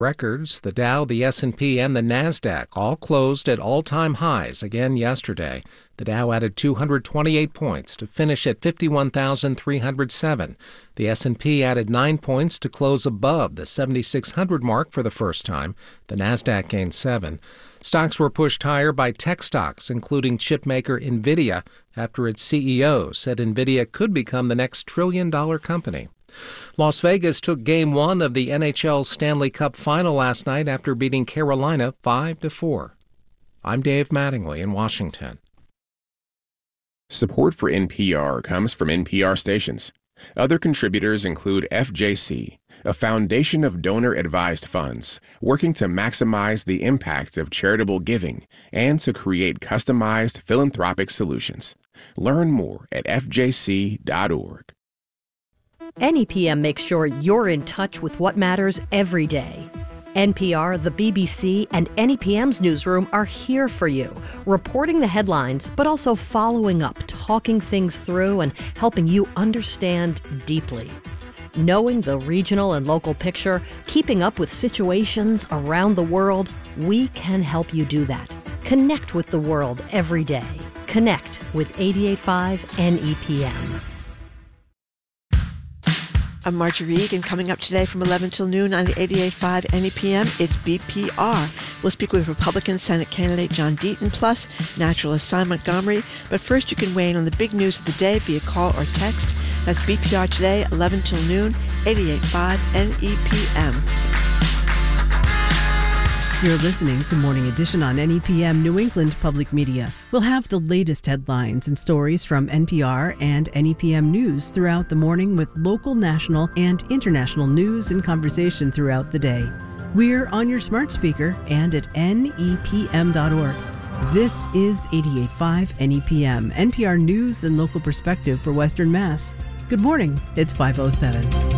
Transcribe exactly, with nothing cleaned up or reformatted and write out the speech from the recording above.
Records, the Dow, the S and P, and the NASDAQ all closed at all-time highs again yesterday. The Dow added two hundred twenty-eight points to finish at fifty-one thousand three hundred seven. The S and P added nine points to close above the seventy-six hundred mark for the first time. The NASDAQ gained seven. Stocks were pushed higher by tech stocks, including chipmaker NVIDIA, after its C E O said NVIDIA could become the next trillion-dollar company. Las Vegas took Game one of the N H L Stanley Cup Final last night after beating Carolina five to four. I'm Dave Mattingly in Washington. Support for N P R comes from N P R stations. Other contributors include F J C, a foundation of donor-advised funds working to maximize the impact of charitable giving and to create customized philanthropic solutions. Learn more at f j c dot org. N E P M makes sure you're in touch with what matters every day. N P R, the B B C, and N E P M's newsroom are here for you, reporting the headlines, but also following up, talking things through, and helping you understand deeply. Knowing the regional and local picture, keeping up with situations around the world, we can help you do that. Connect with the world every day. Connect with eighty-eight point five N E P M. I'm Marjorie Reed, and coming up today from eleven till noon on the eighty-eight point five N E P M is B P R. We'll speak with Republican Senate candidate John Deaton, plus naturalist Cy Montgomery. But first, you can weigh in on the big news of the day via call or text. That's B P R today, eleven till noon, eighty-eight point five N E P M. You're listening to Morning Edition on N E P M New England Public Media. We'll have the latest headlines and stories from N P R and N E P M News throughout the morning, with local, national, and international news and conversation throughout the day. We're on your smart speaker and at N E P M dot org. This is eighty-eight point five N E P M, N P R News and local perspective for Western Mass. Good morning. It's five oh seven.